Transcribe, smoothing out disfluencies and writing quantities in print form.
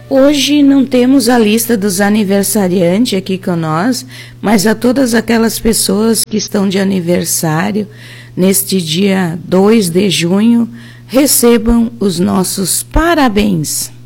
Hoje não temos a lista dos aniversariantes aqui com nós, mas a todas aquelas pessoas que estão de aniversário neste dia 2 de junho, recebam os nossos parabéns.